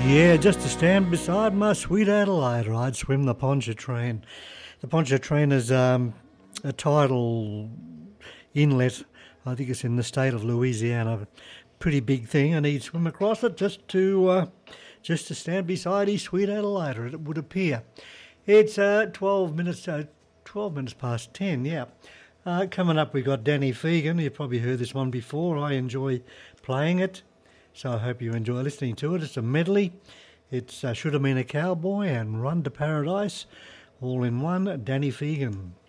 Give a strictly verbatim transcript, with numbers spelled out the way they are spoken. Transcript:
Yeah, just to stand beside my sweet Adelaide, I'd swim the Pontchartrain. The Pontchartrain is um, a tidal inlet. I think it's in the state of Louisiana. Pretty big thing, and he'd swim across it just to uh, just to stand beside his sweet Adelaide, it would appear. It's uh, twelve minutes, uh, twelve minutes past ten. Yeah. Uh, coming up, we've got Danny Fegan. You've probably heard this one before. I enjoy playing it, so I hope you enjoy listening to it. It's a medley. It's uh, Should Have Been a Cowboy and Run to Paradise, all in one. Danny Fegan.